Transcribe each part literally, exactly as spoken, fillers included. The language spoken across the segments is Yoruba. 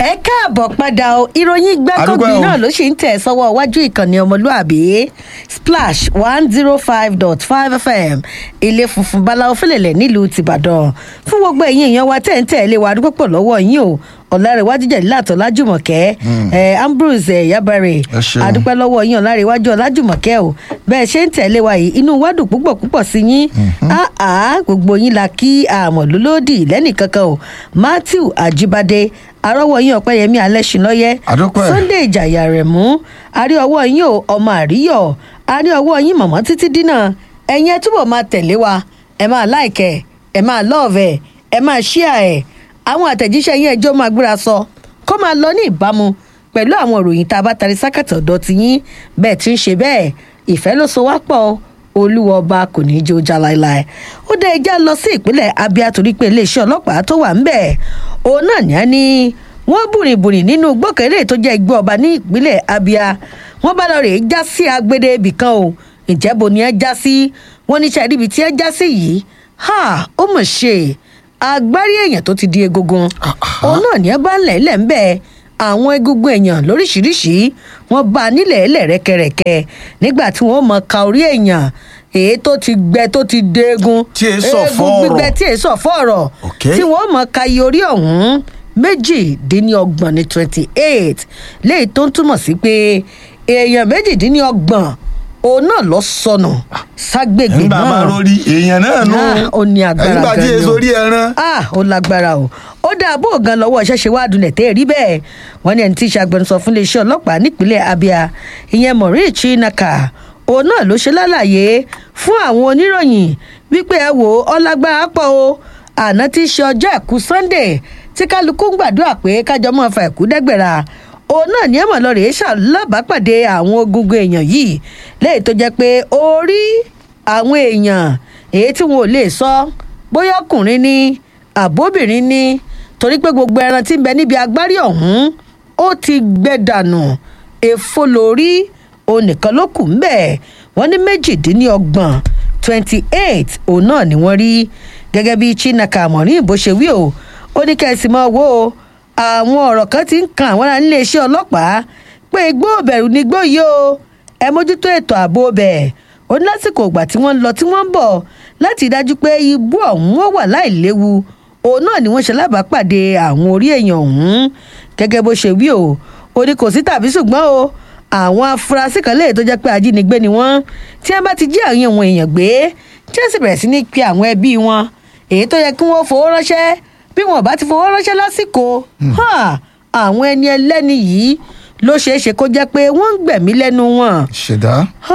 ẹ káàbọ̀ padà o ìròyìn gbẹ́kọ̀gbì náà ló ṣì ń tẹ̀ sọ́wọ́ iwájú ìkànnì ọmọlúàbí splash one zero five dot five fm ilé funfun báláwo fẹ́lẹ̀lẹ̀ nílùú tìbàdàn fún gbogbo ẹ̀yin èèyàn wa tẹ̀ ń tẹ̀lé wa dúpọ̀ pọ̀ lọ́wọ́ yín o ọ̀làrẹ̀wájú jẹ̀lílàtọ̀ lájùmọ̀kẹ́ ẹ̀ ambrose ẹ̀ yabare adúpẹ́ lọ́wọ́ yín ọ̀làrẹ̀wájú ọ̀làjùmọ̀kẹ́ o bẹ́ẹ̀ ṣe ń tẹ̀lé wa yìí inú wa dùn púpọ̀ púpọ̀ sí yín áà gbogbo yín la kí àmọ̀lólódì lẹ́nìkankan o matthew ajibade arọ́wọ́ yín ọ̀pẹ́yẹmí alẹ́sìnlọ́yẹ́ sunday ìjàyà rẹ̀ mú àrí ọwọ́ yín o ọmọ àríyọ̀ àrí ọwọ́ yín mọ̀mọ́ títí dínà ẹ̀yin ẹ túbọ̀ máa tẹ̀lé wa ẹ máa láìkẹ́ ẹ máa lọ́ọ̀vẹ̀ ẹ máa ṣíà ẹ̀ àwọn àtẹ̀jíṣẹ́ yín ẹjọ́ máa gbéra sọ kó máa lọ ní ìbámu pẹ̀lú àwọn òròyìn tá a bá tarí sákàtà ọ̀dọ́ ti yín bẹ́ẹ̀ tí ń ṣe bẹ́ẹ̀ ìfẹ́ ló so wá pọ̀ olúwa ọba kò ní í jó já láéláé ó dé ẹjá lọ sí ìpínlẹ̀ abia torí pé iléeṣẹ́ ọlọ́pàá tó wà ń bẹ̀ òun náà ní á ní wọ́n bùrìbùrì nínú gbọ́kẹ̀lé tó jẹ́ igbó ọba ní ìpínlẹ̀ abia wọ́n bá lọ rè é já sí agbede ibì kan o ìjẹ́bo ni ẹ já sí wọ́n ní sẹ́ẹ̀dì ibi tí ẹ já sí yìí ha ó mọ̀ ṣe agbárí èèyàn tó ti di egungun òun náà ní ẹ bá ń lẹ̀ lẹ̀ ń bẹ́ẹ̀ àwọn egungun èèyàn lóríṣiríṣi wọn bá a nílẹ̀ ẹlẹ̀ rẹ́kẹrẹ́kẹ́ nígbà tí wọ́n mọ ka orí èèyàn èyí tó ti gbẹ tó ti dégun eegun gbígbẹ tí èyí sọ fọ́ọ̀rọ̀ tí wọ́n mọ ka iye orí ọ̀hún méjìdínlọ́gbọ̀n ní twenty eight léyìí tó ń túmọ̀ sí pé èèyàn méjìdínlọ́gbọ̀n òun náà lọ sọnù ságbègbè náà nígbà máa rọrí èèyàn náà nù ó ní agbára gan-an nígbà tí èso rí ẹran. ó lágbára o ó dáa bó gan lọ́wọ́ ṣẹ̀ṣẹ̀ wá dùnẹ̀ tẹ́ rí bẹ́ẹ̀ wọ́n ní ẹni tí í ṣe agbẹnusọ fún iléeṣẹ́ ọlọ́pàá nípínlẹ̀ abia ìyẹn maureen chinaka òun náà ló ṣe lálàyé fún àwọn oníròyìn wípé ẹ wò ó lágbára pọ̀ o àná tí í ṣe ọjọ́ ẹ̀kú sunday tí kálukú ń gbàdúrà pé kájọ máa fa ẹ̀kú dẹ́gbẹ̀rà òun náà ní ẹ̀mọ̀ lọ rèé ṣàlábàápàdé àwọn ogungun èèyàn yìí léyìí tó jẹ́ pé orí àwọn èèyàn èyí tí wọn ò lè sọ bóyá ọkùnrin ni àbóbìnrin ni torí pé gbogbo ẹran tí ń bẹ níbi agbárí ọ̀hún ó ti gbẹ dànù èfo lórí òun nìkan ló kù ń bẹ̀ wọ́n ní méjìdínlọ́gbọ̀n twenty eight òun náà ni wọ́n rí gẹ́gẹ́ bí chinaka amorin bó ṣe wí o ó ní kẹ́sì mọ́ owó o àwọn ọ̀rọ̀ kan ti ń kan àwọn ará iléeṣẹ́ ọlọ́pàá pé igbó òbẹ̀rù ni igbó yìí o ẹ mójútó ètò ààbò bẹ̀ ó ní lásìkò ìgbà tí wọ́n ń lọ tí wọ́n ń bọ̀ láti dájú pé ibú ọ̀hún ó wà láìléwu òun náà ni wọ́n ṣe lábàápàdé àwọn orí èèyàn ọ̀hún gẹ́gẹ́ bó ṣe wí o ó ní kò sí tàbí ṣùgbọ́n o àwọn afurasí kan léè tó jẹ́ pé ajínigbé ni wọ́n tí wọ́n bá ti jí àwọn èèyàn èèyàn gbé tí wọ́n sì bẹ̀rẹ̀ sí ní pe àwọn ẹbí wọn èyí tó yẹ kí wọ́n fowó ránṣẹ́ bí wọn bá ti fowó ránṣẹ́ lásìkò àwọn ẹni ẹlẹ́ni yìí ló ṣeé ṣe kó jẹ́ pé wọ́n ń gbẹ̀mí lẹ́nu wọn. ṣèdá.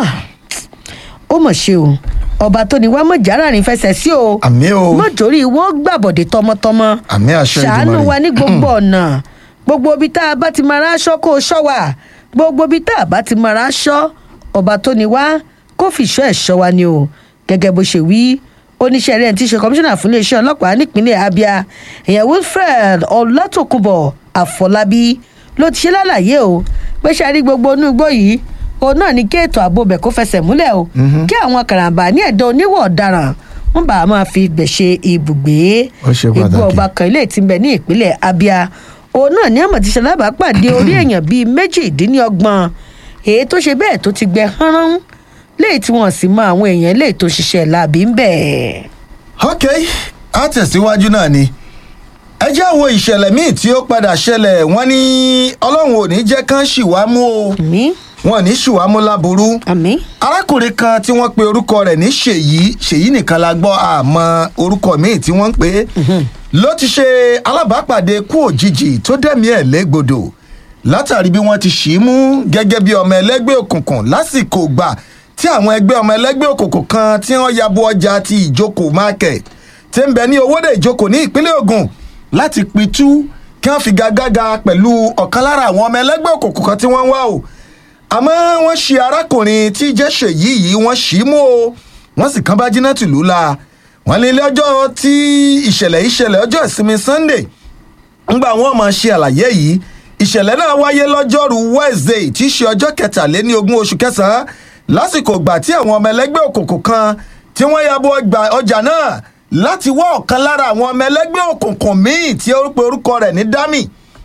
ó mọ̀ ṣe o ọba tó ní wá mọ̀ járàrín fẹsẹ̀ sí o. àmì o. mọ̀ torí wọ́n gbàbọ̀dé tọmọtọmọ. àmì àṣẹ ìdùnnú rẹ ṣàánú wa ní gbogbo ọ̀nà gbogbo ibi tá a bá ti máa ráṣọ kó o ṣọ́ wa gbogbo ibi tá a bá ti máa ráṣọ ọba tó ní wá kó fìṣọ́ ẹ̀ ṣọ́ wa ni o gẹ́gẹ́ bó ṣe wí oníṣẹ́ rẹ̀ ti ṣe kọmíṣánná fún iléeṣẹ́ ọlọ́pàá nípínlẹ̀ abia èèyàn wilfred ọlátòkùnbọ̀ àfọlábí ló ti ṣe lálàyé o pé ṣe àrí gbogbo inú igbó yìí òun náà ní kí ètò ààbò bẹ̀ kó fẹsẹ̀ múlẹ̀ o kí àwọn karambà ní ẹ̀dọ́ oníwọ̀ ọ̀daràn wọn bá a máa fi ibẹ̀ ṣe ibùgbé igbó ọba kan ilé tí ń bẹ ní ìpínlẹ̀ abia òun náà ní àmọ̀ ti ṣe alábàápàdé orí èèyàn bíi méjìdínlọ́gbọ̀n èyí tó ṣe bẹ́ẹ̀ tó ti gbẹ hánrán léyìí tí wọ́n sì mọ àwọn èèyàn léyìí tó ṣiṣẹ́ láàbí ń bẹ̀. ok a tẹ̀síwájú náà ni ẹ jẹ́ àwọn ìṣẹ̀lẹ̀ míì tí ó padà ṣẹlẹ̀ wọ́n ní ọlọ́run ò ní jẹ́ kán ṣìwámú o wọn ò ní ṣìwámú láburú arákùnrin kan tí wọ́n pe orúkọ rẹ̀ ní ṣèyí ṣèyí nìkan la gbọ́ àmọ́ orúkọ míì tí wọ́n ń pè é ló ti ṣe alábàápàdé kú òjijì tó dẹ̀mí ẹ̀ légbodò látàrí bí wọ́n ti ṣì í mú gẹ́gẹ́ bí ọmọ ẹlẹ́gbẹ́ òkùnkùn lásìkò gbà tí àwọn ẹgbẹ́ ọmọ ẹlẹ́gbẹ́ òkùnkùn kan tí wọ́n ya bo ọjà ti ìjókòó market tí ń bẹ ní owóde ìjókòó ní ìpínlẹ̀ Ògùn láti pitú kí wọ́n fi gagága pẹ̀lú ọ̀kan lára àwọn ọmọ ẹlẹ́gbẹ́ òkùnkùn kan tí wọ́n ń wá o àmọ́ wọ́n ṣe arákùnrin tí jẹ́ ṣèyí yìí wọ́n ṣì í mú o wọ́n sì kán bá jiná tìlú la wọ́n lé lọ́jọ́ tí ìṣẹ̀lẹ̀ ìṣẹ̀lẹ̀ ọjọ́ ìsinmi Sunday ńgbà wọ́n máa ṣe àlàyé yìí ìṣẹ̀lẹ̀ náà wáyé lọ́jọ́rú Wednesday tí í ṣe ọjọ́ kẹtàléní ogún oṣù kẹsàn-án lásìkò ìgbà tí àwọn ọmọ ẹlẹ́gbẹ́ òkùnkùn kan tí wọ́n ya bo ọjà náà láti wá ọ̀kan lára àwọn ọmọ ẹlẹ́gbẹ́ òkùnkùn míì tí ó pe orúkọ rẹ̀ ní Dami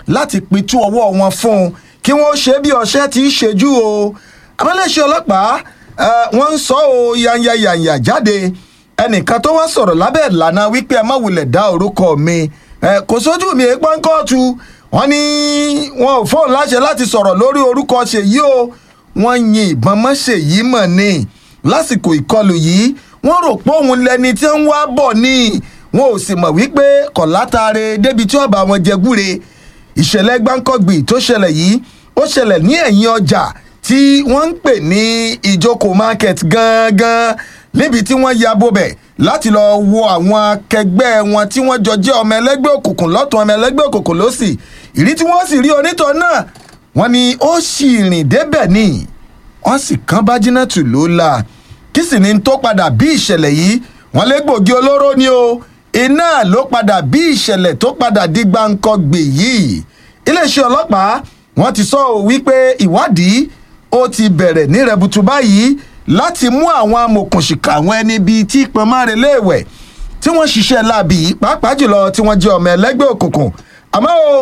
láti pitú ọwọ́ wọn fún un kí wọ́n ṣe bí ọṣẹ́ ti ṣejú o amọ́lẹ́ṣẹ́ ọlọ́pàá wọ́n ń sọ ọ́ yanyanyanya jáde ẹnìkan tó wá sọ̀rọ̀ lábẹ́ ìlànà wípé ẹ má wulẹ̀ dá orúkọ mi kò sójú mi èèpọ̀ ń kóòtù wọ́n ní wọn ò fóun láṣẹ láti sọ̀rọ̀ lórí orúkọ ṣèyí o wọ́n yin ìbọn mọ́ ṣèyí mọ̀ ni lásìkò ìkọlù yìí wọ́n rò pé òun lẹni tí ń wá bọ̀ ni wọn ò sì mọ̀ wípé kọ̀ látàrí débi tí ọba wọn jẹ gúre ìṣẹ̀lẹ̀ gbáǹkọ́gbì tó ṣẹlẹ̀ yìí ó ṣẹlẹ̀ ní ẹ̀yìn ọjà tí wọ́n ń pè ní ìjókòó market gangan níbi tí wọ́n ya bobẹ̀ láti lọ wo àwọn akẹgbẹ́ wọn tí wọ́n jọ jẹ́ ọmọ ẹlẹ́gbẹ́ òkùnkùn lọ́tún ọmọ ẹlẹ́gbẹ́ òkùnkùn lósì ìrí tí wọ́n sì rí onítọ̀ náà wọ́n ní ó sì rìn débẹ̀ ni wọ́n sì kán Bájínátù ló la kí sì ni tó padà bí ìṣẹ̀lẹ̀ yìí wọ́n lé gbòógì olóró ni o iná ló padà bí ìṣẹ̀lẹ̀ tó padà di gbáǹkọ́gbè yìí iléeṣẹ́ ọlọ́pàá wọ́n ti sọ wípé ìwádìí ó ti bẹ̀rẹ̀ ní rẹ̀bùtù báyìí láti mú àwọn amòkùnṣìkà àwọn ẹni bíi tí pọnmọ́rin léèwẹ̀ tí wọ́n ṣiṣẹ́ láabi pàápàá jùlọ tí wọ́n jẹ́ ọmọ ẹlẹ́gbẹ́ òkùnkùn àmọ́ o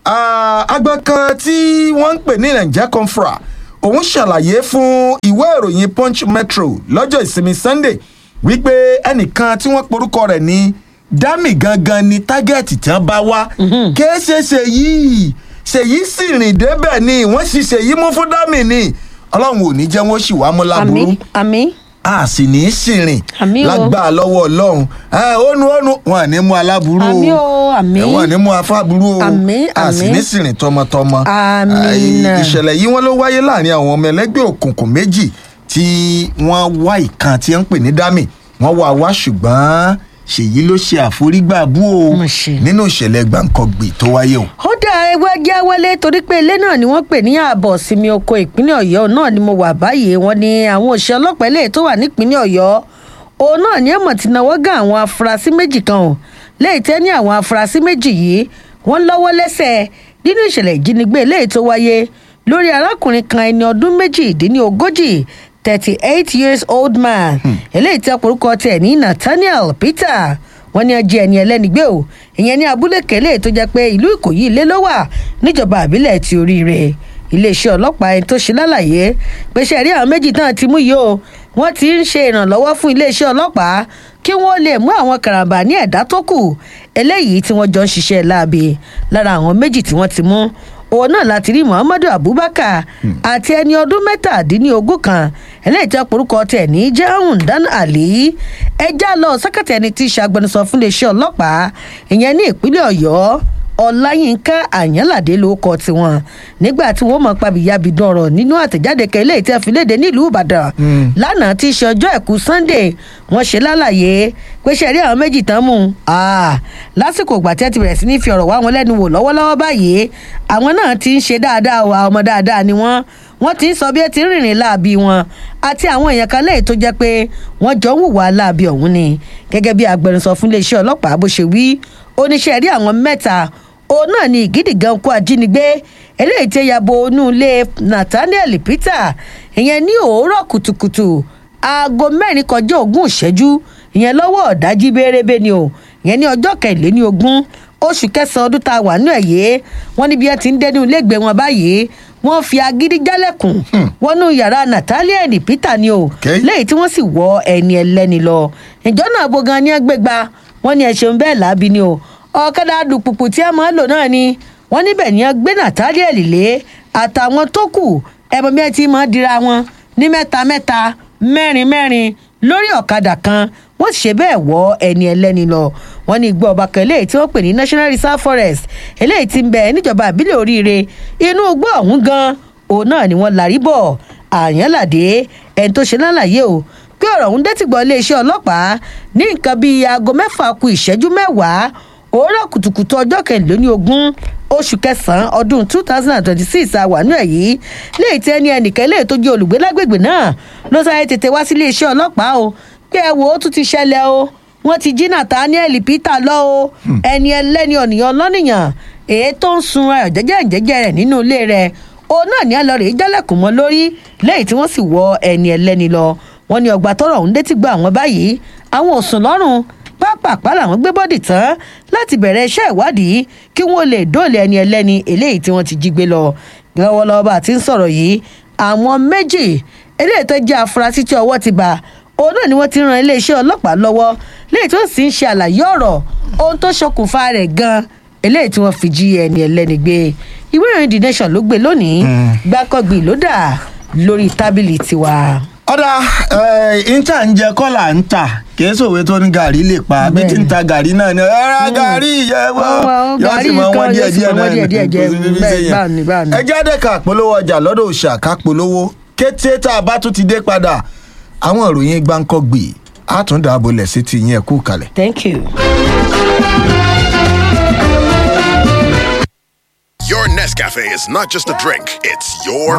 agbọn kan tí wọ́n ń pè ní Naija Confra òun ṣàlàyé fún ìwé ìròyìn Punch Metro lọ́jọ́ ìsinmi Sunday wípé ẹnìkan tí wọ́n porúkọ rẹ̀ ní Dami gangan ni tágẹ́ẹ̀tì tí wọ́n bá wá kéé ṣe ṣèyí ṣèyí sì rìn débẹ̀ ni wọ́n sì ṣèyí mú fún Dami ni ọlọ́run ò ní jẹ́ wọ́n sì wá mú láburú àmín a sì ní í sìnrìn lágbàá lọ́wọ́ ọlọ́run ònu ònu wọn à ní mú aláburú àmín o àmín wọn à ní mú afáburú o àmín a sì ní sìnrìn tọmọtọmọ àmín ìṣẹ̀lẹ̀ yìí wọ́n ló wáyé láàrin àwọn ọmọ ẹlẹ́gbẹ́ òkùnkùn méjì tí wọ́n wá ìkan tí wọ́n ń pè ní Dami wọ́n wá wá ṣùgbọ́n ṣèyí ló ṣe àforígbàbú o nínú ìṣẹ̀lẹ̀ gbàǹkangbì tó wáyé o. ó dá ẹgbẹ́ jẹ́ wọlé torí pé ilé náà ni wọ́n pè ní ààbọ̀ sinmi oko ìpínlẹ̀ ọ̀yọ́ náà ni mo wà báyìí wọ́n ní àwọn òṣìṣẹ́ ọlọ́pàá ilé tó wà nípínlẹ̀ ọ̀yọ́ òun náà ni ẹ̀mọ̀ ti náwó gan àwọn afurasí méjì kan o léyìí tẹ́ ní àwọn afurasí méjì yìí wọ́n lọ́wọ́ lẹ́sẹ̀ nínú ìṣẹ̀lẹ̀ ìjínigbé léyìí tó wáyé lórí arákùnrin kan ẹni ọdún méjìdínlógójì thirty-eight years old man eléyìí tí ọkùnrin tẹ̀ ní Nathaniel Peter wọ́n ní ọjọ́ ẹni ẹlẹ́ni gbé o ìyẹn ní abúlé kẹlẹ́ tó jẹ́ pé ìlú Ìkòyí ilé ló wà níjọba àbílẹ̀ ti Oríire iléeṣẹ́ ọlọ́pàá ẹni tó ṣe lálàyé pé ṣe rí àwọn méjì náà ti mú yìí o wọ́n ti ń ṣe ìrànlọ́wọ́ fún iléeṣẹ́ ọlọ́pàá kí wọ́n lè mú àwọn karambà ní ẹ̀dá tó kù eléyìí tí wọ́n jọ ń ṣiṣẹ́ láabi lára àwọn méjì tí wọ́n ti mú òun náà láti rí Muhammadu Abubakar àti ẹni ọdún mẹ́tàdínlógún kan eléyìí tí ọ̀pọ̀lọpọ̀ tẹ̀ ní Jahun Dan Ali ẹjá lọ sẹ́kẹ̀tì ẹni tí í ṣe agbẹnusọ fún iléeṣẹ́ ọlọ́pàá ìyẹn ní ìpínlẹ̀ Ọ̀yọ́ Ọláyínká Àyànládé ló kọ tiwọn nígbà tí wọ́n mọ̀ pàbíyábídán ọ̀rọ̀ nínú àtẹ̀jáde kan eléyìí tí a fi léde nílùú Ìbàdàn lánàá tí í ṣe ọjọ́ Àìkú Sunday wọ́n ṣe lálàyé pé ṣe rí àwọn méjì tán mú lásìkò ìgbà tí ẹ ti bẹ̀rẹ̀ sí ní fi ọ̀rọ̀ wá wọn lẹ́nu wò lọ́wọ́lọ́wọ́ báyìí àwọn náà ti ń ṣe dáadáa wa ọmọ dáadáa ni wọ́n wọ́n ti ń sọ bí ẹ ti ń rìnrìn láabi wọn àti àwọn èèyàn kan lẹ́yìn tó jẹ́ pé wọ́n jọ ń hùwà láabi ọ̀hún ni gẹ́gẹ́ bí agbẹnusọ fún iléeṣẹ́ ọlọ́pàá bó ṣe wí oníṣẹ́ rí àwọn mẹ́ta òun náà ni ìgídìgan kó ajínigbé eléyìí tí ya bo inú ilé Nathaniel Peter ìyẹn ní òwúrọ̀ kùtùkùtù aago mẹ́rin kọjá ogún ìṣẹ́jú ìyẹn lọ́wọ́ ọ̀dájú bérebé ni o ìyẹn ní ọjọ́ kẹrìnléní ogún oṣù kẹsàn-án ọdún tá a wà nínú ẹ̀ yìí wọ́n níbi ẹ ti ń dẹnu ilégbèé wọn báyìí wọ́n fi agídí jálẹ̀kùn wọnú yàrá Nathaniel Peter ni o lẹ́yìn tí wọ́n sì wọ ẹni ẹlẹ́ni lọ ìjọ náà bo gan ni ẹ gbégbá wọ́n ní ẹ ṣeun bẹ́ẹ̀ láabi ni o ọ̀kadà alùpùpù tí a máa ń lò náà ni wọ́n níbẹ̀ ni ẹ gbé Nathaniel lé àtàwọn tó kù ẹ̀bùn bí ẹ ti máa dira wọn ní mẹ́ta mẹ́ta mẹ́rin mẹ́rin lórí ọ̀kadà kan wọ́n sì ṣe bẹ́ẹ̀ wọ́ ẹni ẹlẹ́ni lọ wọ́n ní igbó ọba kan eléyìí tí wọ́n pè ní National Reserve Forest eléyìí tí ń bẹ níjọba ìbílẹ̀ Oríire inú igbó ọ̀hún gan òun náà ni wọ́n larí bọ̀ Àyànládé ẹni tó ṣe lálàyé o pé ọ̀rọ̀ ọ̀hún dẹ́tì gbọ́ iléeṣẹ́ ọlọ́pàá ní nǹkan bíi aago mẹ́fà kù ìṣẹ́jú mẹ́wàá òwúrọ̀ kùtùkùtù ọjọ́ kẹrìnlélógún ogún oṣù kẹsàn-án ọdún two thousand and twenty-six àwànú ẹ̀ yìí léyìí tí ẹni ẹnìkan léyìí tó jẹ́ olùgbé lágbègbè náà ló sáré tètè wá sí iléeṣẹ́ ọlọ́pàá o pé ẹ wò ó tún ti ṣẹlẹ̀ o wọ́n ti jí Nathaniel Peter lọ o ẹni ẹlẹ́ni ọ̀nìyàn lọ́nìyàn èyí tó ń sun ayọ̀ jẹ́jẹ́ ìjẹ́jẹ́ rẹ̀ nínú ilé rẹ̀ òun náà ní alọ́rẹ̀ jálẹ̀kùn mọ́ lórí lẹ́yìn tí wọ́n sì wọ ẹni ẹlẹ́ni lọ wọ́n ní ọgbà tọ́rọ̀ ọ̀hún dé ti gba àwọn báyìí àwọn ò sùn lọ́rùn pápápá làwọn gbé bọ́dì tán láti bẹ̀rẹ̀ iṣẹ́ ìwádìí kí wọ́n lè dóòlà ẹni ẹlẹ́ni eléyìí tí wọ́n ti jí gbé lọ lọ́wọ́lọ́wọ́ bá a ti ń sọ̀rọ̀ yìí àwọn méjì eléyìí tó jẹ́ afurasí tí ọwọ́ ti bá òun náà ni wọ́n ti ran iléeṣẹ́ ọlọ́pàá lọ́wọ́ léyìí tó sì ń ṣe àlàyé ọ̀rọ̀ ohun tó ṣokùnfà rẹ̀ gan eléyìí tí wọ́n fi jí ẹni ẹlẹ́ni gbé ìwé ìròyìn The Nation ló gbé lónìí gbákọ́gbì ló dà lórí tábìlì tiwa. ọ̀dà ìńtà ń jẹ kọ́là ń tà kìí sòwe tó ní gàrí lè pa bí tí ń ta gàrí náà ni ẹ̀rọ gàrí ìyẹ́wọ́ yóò sì mọ wọ́n díẹ̀ díẹ̀ náà ní ẹ jáde ká polówó ọjà lọ́dọ̀ òòṣà ká polówó kété tá a bá tún ti dé padà àwọn ìròyìn gbáǹkọ́gbì á tún dáàbò lẹ̀ sí ti yẹn kú kalẹ̀. Thank you. Your Nescafe is not just a drink, it's your